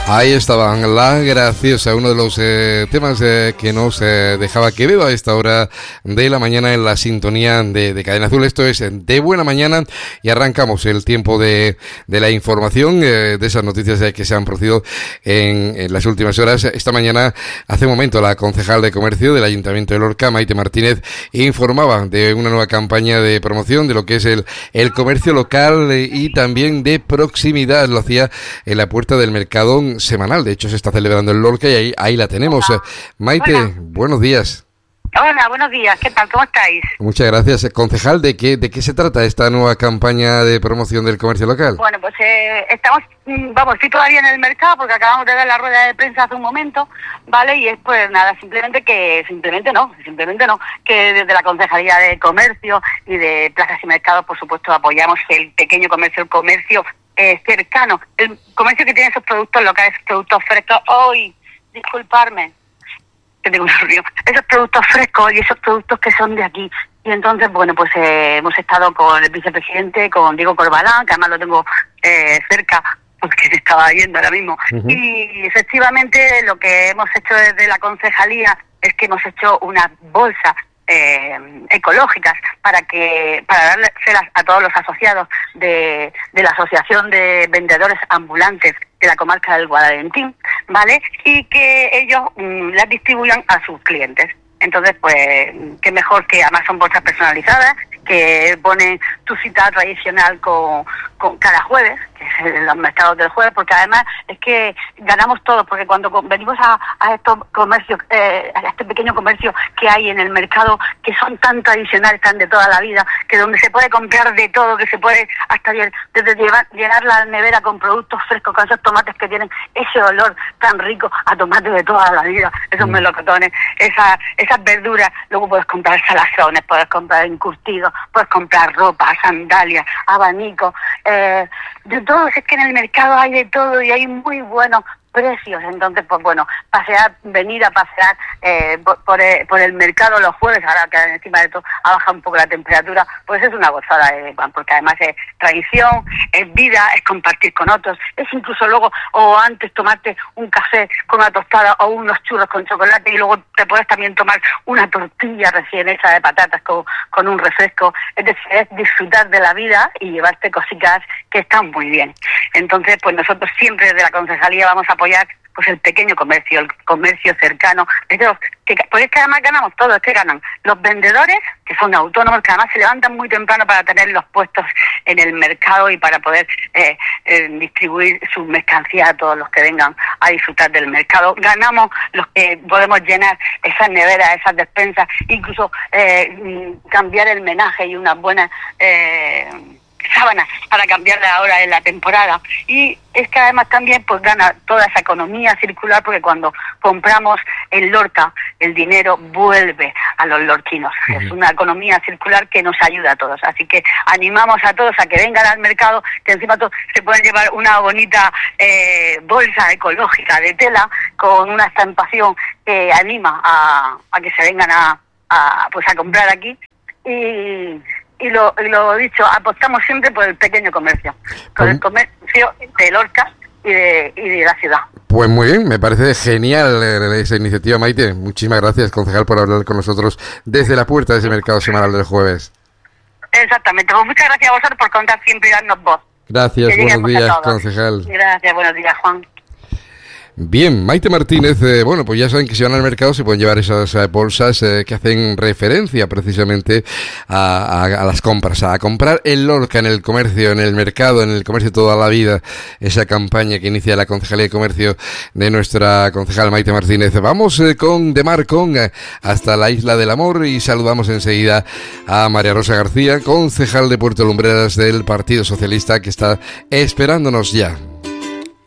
Ahí estaban, La Graciosa, uno de los temas que nos dejaba Quevedo a esta hora de la mañana en la sintonía de Cadena Azul. Esto es De Buena Mañana y arrancamos el tiempo de la información, de esas noticias que se han producido en las últimas horas. Esta mañana, hace un momento, la concejal de Comercio del Ayuntamiento de Lorca, Maite Martínez, informaba de una nueva campaña de promoción de lo que es el comercio local y también de proximidad. Lo hacía en la puerta del Mercadón semanal. De hecho, se está celebrando en Lorca y ahí la tenemos. Maite, hola. Buenos días. Hola, buenos días. ¿Qué tal? ¿Cómo estáis? Muchas gracias. Concejal, ¿de qué se trata esta nueva campaña de promoción del comercio local? Bueno, pues estoy todavía en el mercado porque acabamos de dar la rueda de prensa hace un momento, ¿vale? Y es pues nada, simplemente no, que desde la Concejalía de Comercio y de Plazas y Mercados, por supuesto, apoyamos el pequeño comercio, el comercio cercano, el comercio que tiene esos productos locales, esos productos frescos. Disculparme, que tengo un río. Esos productos frescos y esos productos que son de aquí. Y entonces, bueno, pues hemos estado con el vicepresidente, con Diego Corbalán, que además lo tengo cerca, porque se estaba yendo ahora mismo. Uh-huh. Y efectivamente lo que hemos hecho desde la concejalía es que hemos hecho unas bolsas ecológicas para dárselas a todos los asociados de la Asociación de Vendedores Ambulantes de la comarca del Guadalentín, ¿vale? Y que ellos las distribuyan a sus clientes. Entonces, pues, qué mejor que además son bolsas personalizadas, que ponen tu cita tradicional con cada jueves, que es en los mercados del jueves, porque además es que ganamos todos, porque cuando venimos a estos comercios, a este pequeño comercio que hay en el mercado, que son tan tradicionales, tan de toda la vida, que donde se puede comprar de todo, que se puede hasta desde llenar la nevera con productos frescos, con esos tomates que tienen ese olor tan rico a tomate de toda la vida, esos melocotones, esas verduras. Luego puedes comprar salazones, puedes comprar encurtidos, puedes comprar ropa, sandalias, abanicos, de todo. Es que en el mercado hay de todo y hay muy buenos precios. Entonces, pues bueno, venir a pasear por el mercado los jueves, ahora que encima de todo ha bajado un poco la temperatura, pues es una gozada, porque además es tradición, es vida, es compartir con otros, es incluso luego o antes tomarte un café con una tostada o unos churros con chocolate y luego te puedes también tomar una tortilla recién hecha de patatas con un refresco. Es decir, es disfrutar de la vida y llevarte cositas que están muy bien. Entonces, pues nosotros siempre desde la concejalía vamos a apoyar pues el pequeño comercio, el comercio cercano, porque es que además ganamos todos, es que ganan los vendedores, que son autónomos, que además se levantan muy temprano para tener los puestos en el mercado y para poder distribuir sus mercancías a todos los que vengan a disfrutar del mercado. Ganamos los que podemos llenar esas neveras, esas despensas, incluso cambiar el menaje y unas buenas sábanas para cambiarla ahora en la temporada. Y es que además también pues gana toda esa economía circular, porque cuando compramos en Lorca el dinero vuelve a los lorquinos. Uh-huh. Es una economía circular que nos ayuda a todos, así que animamos a todos a que vengan al mercado, que encima todos se pueden llevar una bonita bolsa ecológica de tela con una estampación que anima a que se vengan a comprar aquí. Y lo dicho, apostamos siempre por el pequeño comercio, por el comercio de Lorca y de la ciudad. Pues muy bien, me parece genial esa iniciativa, Maite. Muchísimas gracias, concejal, por hablar con nosotros desde la puerta de ese mercado semanal del jueves. Exactamente, pues muchas gracias a vosotros por contar siempre y darnos voz. Gracias, buenos días, concejal. Gracias, buenos días, Juan. Bien, Maite Martínez, pues ya saben que si van al mercado se pueden llevar esas bolsas que hacen referencia precisamente a las compras, a comprar en Lorca, en el comercio, en el mercado, en el comercio toda la vida, esa campaña que inicia la Concejalía de Comercio de nuestra concejal Maite Martínez. Vamos con De Mar hasta la Isla del Amor y saludamos enseguida a María Rosa García, concejal de Puerto Lumbreras del Partido Socialista, que está esperándonos ya.